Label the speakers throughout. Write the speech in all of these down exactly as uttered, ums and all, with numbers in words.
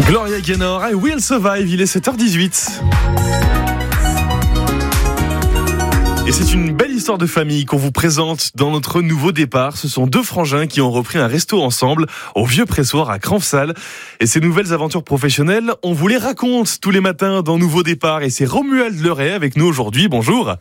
Speaker 1: Gloria Gaynor, I Will Survive, il est sept heures dix-huit. Et c'est une belle histoire de famille qu'on vous présente dans notre nouveau départ. Ce sont deux frangins qui ont repris un resto ensemble au Vieux Pressoir à Cranfsal. Et ces nouvelles aventures professionnelles, on vous les raconte tous les matins dans Nouveau Départ. Et c'est Romuald Leray avec nous aujourd'hui. Bonjour.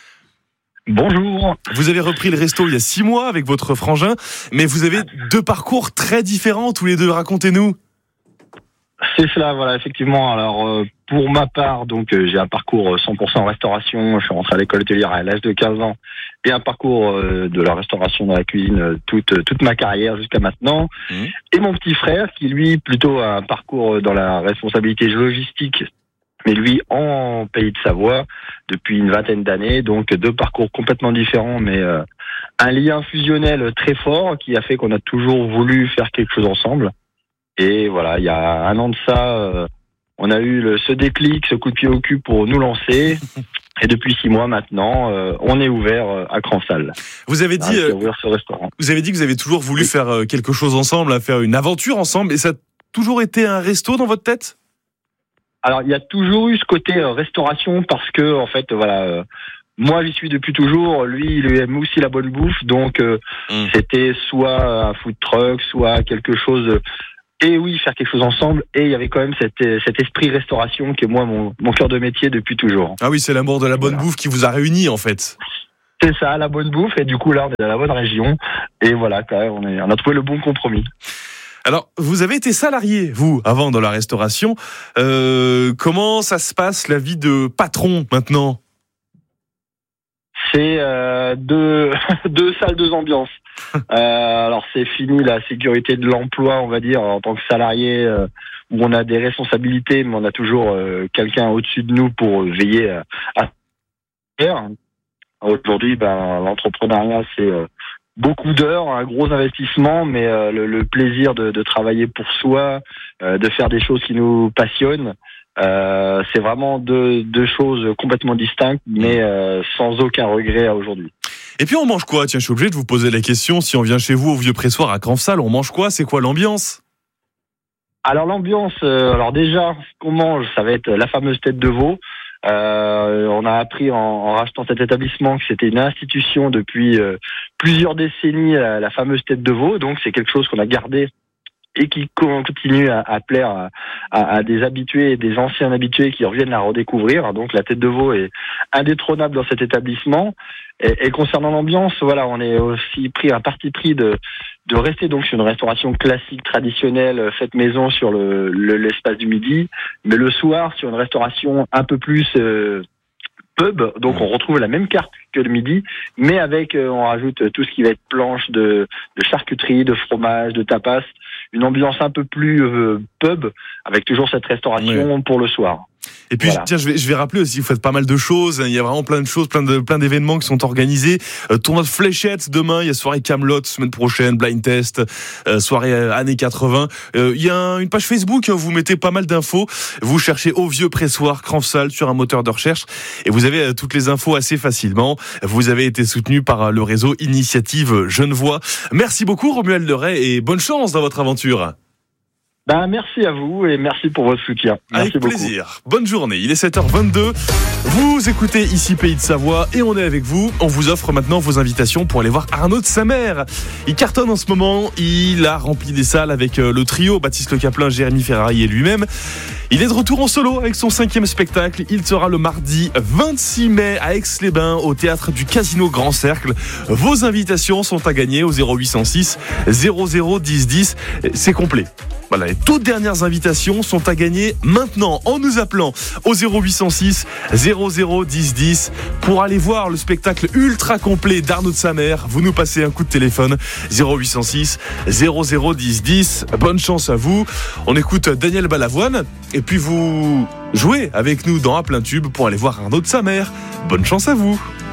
Speaker 2: Bonjour.
Speaker 1: Vous avez repris le resto il y a six mois avec votre frangin, mais vous avez deux parcours très différents tous les deux. Racontez-nous.
Speaker 2: C'est cela, voilà, effectivement. Alors, euh, pour ma part, donc, euh, j'ai un parcours cent pour cent restauration. Je suis rentré à l'école hôtelière à l'âge de quinze ans et un parcours euh, de la restauration dans la cuisine euh, toute toute ma carrière jusqu'à maintenant. Mmh. Et mon petit frère, qui lui, plutôt a un parcours dans la responsabilité logistique, mais lui en Pays de Savoie depuis une vingtaine d'années. Donc, deux parcours complètement différents, mais euh, un lien fusionnel très fort qui a fait qu'on a toujours voulu faire quelque chose ensemble. Et voilà, il y a un an de ça, euh, on a eu le, ce déclic, ce coup de pied au cul pour nous lancer. Et depuis six mois maintenant, euh, on est ouvert euh, à Cranfsal.
Speaker 1: Vous avez dit, euh,
Speaker 2: ouvert ce restaurant.
Speaker 1: Vous avez dit que vous avez toujours voulu oui. faire euh, quelque chose ensemble, à faire une aventure ensemble. Et ça a toujours été un resto dans votre tête ?
Speaker 2: Alors, il y a toujours eu ce côté euh, restauration parce que, en fait, voilà. Euh, Moi, j'y suis depuis toujours. Lui, il aime aussi la bonne bouffe. Donc, euh, mmh. c'était soit un food truck, soit quelque chose... Et oui, faire quelque chose ensemble. Et il y avait quand même cet, cet esprit restauration qui est moi, mon, mon cœur de métier depuis toujours.
Speaker 1: Ah oui, c'est l'amour de la bonne voilà. bouffe qui vous a réunis, en fait.
Speaker 2: C'est ça, la bonne bouffe. Et du coup, là, on est dans la bonne région. Et voilà, quand même, on, est, on a trouvé le bon compromis.
Speaker 1: Alors, vous avez été salarié, vous, avant, dans la restauration. Euh, comment ça se passe, la vie de patron, maintenant ?
Speaker 2: C'est euh, deux, deux salles, deux ambiances. Euh, alors c'est fini la sécurité de l'emploi, on va dire, en tant que salarié, euh, où on a des responsabilités, mais on a toujours euh, quelqu'un au-dessus de nous pour veiller à, à faire. Aujourd'hui, ben, l'entrepreneuriat, c'est euh, beaucoup d'heures, un gros investissement, mais euh, le, le plaisir de, de travailler pour soi, euh, de faire des choses qui nous passionnent. Euh, c'est vraiment deux, deux choses complètement distinctes, mais euh, sans aucun regret à aujourd'hui.
Speaker 1: Et puis on mange quoi ? Tiens, je suis obligé de vous poser la question. Si on vient chez vous au Vieux Pressoir à Cranfsal, on mange quoi ? C'est quoi l'ambiance ?
Speaker 2: Alors l'ambiance, euh, alors déjà, ce qu'on mange, ça va être la fameuse tête de veau. Euh, on a appris en, en rachetant cet établissement que c'était une institution depuis euh, plusieurs décennies, la, la fameuse tête de veau. Donc c'est quelque chose qu'on a gardé et qui continue à, à plaire à, à, à des habitués et des anciens habitués qui reviennent la redécouvrir. Donc la tête de veau est indétrônable dans cet établissement. Et, et concernant l'ambiance, voilà, on est aussi pris un parti pris de de rester donc sur une restauration classique, traditionnelle, faite maison sur le, le l'espace du midi, mais le soir sur une restauration un peu plus euh, pub. Donc on retrouve la même carte que le midi, mais avec euh, on rajoute tout ce qui va être planche de, de charcuterie, de fromage, de tapas. Une ambiance un peu plus euh, pub, avec toujours cette restauration oui. pour le soir.
Speaker 1: Et puis, voilà. tiens, je vais, je vais rappeler aussi, vous faites pas mal de choses. Il y a vraiment plein de choses, plein de, plein d'événements qui sont organisés. Euh, tournoi de fléchettes demain. Il y a soirée Camelot semaine prochaine, blind test, euh, soirée euh, années quatre-vingts. Euh, il y a un, une page Facebook. Vous mettez pas mal d'infos. Vous cherchez au Vieux Pressoir Cranfsal sur un moteur de recherche et vous avez euh, toutes les infos assez facilement. Vous avez été soutenu par euh, le réseau Initiative Genevois. Merci beaucoup, Romuald Leray, et bonne chance dans votre aventure.
Speaker 2: Ben, merci à vous et merci pour votre soutien. Merci
Speaker 1: avec
Speaker 2: beaucoup.
Speaker 1: Plaisir. Bonne journée. Il est sept heures vingt-deux. Vous écoutez ici Pays de Savoie et on est avec vous. On vous offre maintenant vos invitations pour aller voir Arnaud de Samer. Il cartonne en ce moment. Il a rempli des salles avec le trio Baptiste Le Caplin, Jérémy Ferrari et lui-même. Il est de retour en solo avec son cinquième spectacle. Il sera le mardi vingt-six mai à Aix-les-Bains au théâtre du Casino Grand Cercle. Vos invitations sont à gagner au zéro huit cent six zéro zéro dix dix. C'est complet. Voilà, les toutes dernières invitations sont à gagner maintenant en nous appelant au zéro huit cent six zéro zéro dix dix pour aller voir le spectacle ultra complet d'Arnaud de Samer. Vous nous passez un coup de téléphone zéro huit cent six zéro zéro dix dix. Bonne chance à vous. On écoute Daniel Balavoine et puis vous jouez avec nous dans À plein tube pour aller voir Arnaud de Samer. Bonne chance à vous.